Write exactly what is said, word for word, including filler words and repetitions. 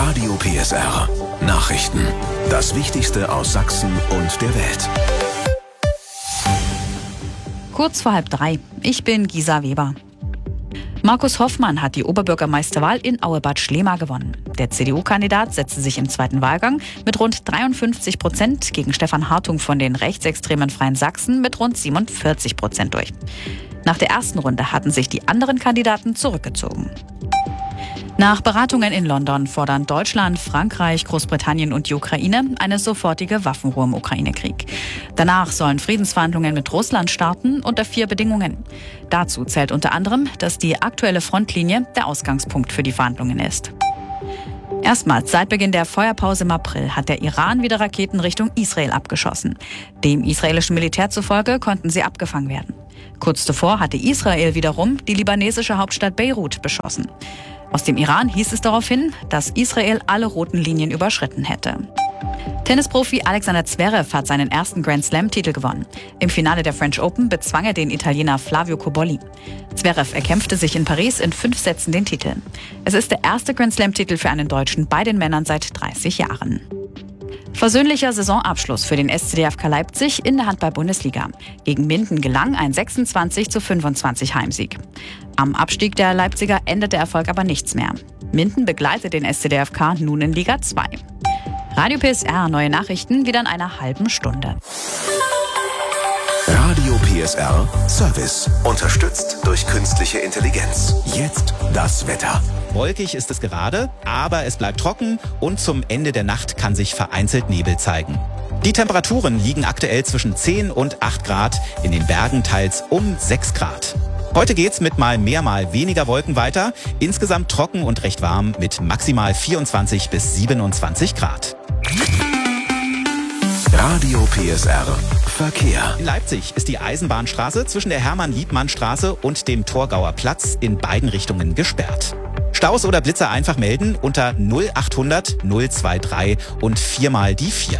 Radio P S R. Nachrichten. Das Wichtigste aus Sachsen und der Welt. Kurz vor halb drei. Ich bin Gisa Weber. Markus Hoffmann hat die Oberbürgermeisterwahl in Auebad Schlema gewonnen. Der C D U-Kandidat setzte sich im zweiten Wahlgang mit rund dreiundfünfzig Prozent gegen Stefan Hartung von den rechtsextremen Freien Sachsen mit rund siebenundvierzig Prozent durch. Nach der ersten Runde hatten sich die anderen Kandidaten zurückgezogen. Nach Beratungen in London fordern Deutschland, Frankreich, Großbritannien und die Ukraine eine sofortige Waffenruhe im Ukraine-Krieg. Danach sollen Friedensverhandlungen mit Russland starten unter vier Bedingungen. Dazu zählt unter anderem, dass die aktuelle Frontlinie der Ausgangspunkt für die Verhandlungen ist. Erstmals seit Beginn der Feuerpause im April hat der Iran wieder Raketen Richtung Israel abgeschossen. Dem israelischen Militär zufolge konnten sie abgefangen werden. Kurz zuvor hatte Israel wiederum die libanesische Hauptstadt Beirut beschossen. Aus dem Iran hieß es daraufhin, dass Israel alle roten Linien überschritten hätte. Tennisprofi Alexander Zverev hat seinen ersten Grand-Slam-Titel gewonnen. Im Finale der French Open bezwang er den Italiener Flavio Cobolli. Zverev erkämpfte sich in Paris in fünf Sätzen den Titel. Es ist der erste Grand-Slam-Titel für einen Deutschen bei den Männern seit dreißig Jahren. Versöhnlicher Saisonabschluss für den S C D F K Leipzig in der Handball-Bundesliga. Gegen Minden gelang ein sechsundzwanzig zu fünfundzwanzig Heimsieg. Am Abstieg der Leipziger ändert der Erfolg aber nichts mehr. Minden begleitet den S C D F K nun in Liga zwei. Radio P S R, neue Nachrichten wieder in einer halben Stunde. Radio P S R Service. Unterstützt durch künstliche Intelligenz. Jetzt das Wetter. Wolkig ist es gerade, aber es bleibt trocken und zum Ende der Nacht kann sich vereinzelt Nebel zeigen. Die Temperaturen liegen aktuell zwischen zehn und acht Grad, in den Bergen teils um sechs Grad. Heute geht's mit mal mehr, mal weniger Wolken weiter. Insgesamt trocken und recht warm mit maximal vierundzwanzig bis siebenundzwanzig Grad. Radio P S R Verkehr. In Leipzig ist die Eisenbahnstraße zwischen der Hermann-Liebmann-Straße und dem Torgauer Platz in beiden Richtungen gesperrt. Staus oder Blitzer einfach melden unter null achthundert null drei drei und viermal die vier.